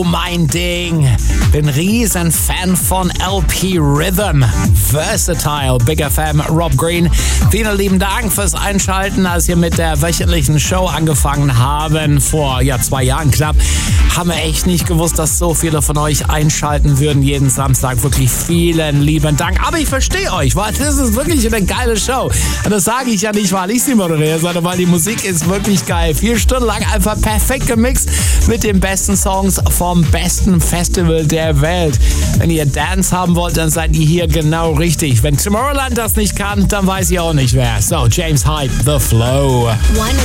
Mein Ding. Bin riesen Fan von LP Rhythm. Versatile, Big FM, Rob Green. Vielen lieben Dank fürs Einschalten, als wir mit der wöchentlichen Show angefangen haben. Vor 2 Jahren knapp. Haben wir echt nicht gewusst, dass so viele von euch einschalten würden jeden Samstag. Wirklich vielen lieben Dank. Aber ich verstehe euch, weil das ist wirklich eine geile Show. Und das sage ich ja nicht, weil ich sie moderiere, sondern weil die Musik ist wirklich geil. 4 Stunden lang einfach perfekt gemixt mit den besten Songs vom besten Festival der Welt. Wenn ihr Dance haben wollt, dann seid ihr hier genau richtig. Wenn Tomorrowland das nicht kann, dann weiß ich auch nicht wer. So, James Hype, The Flow.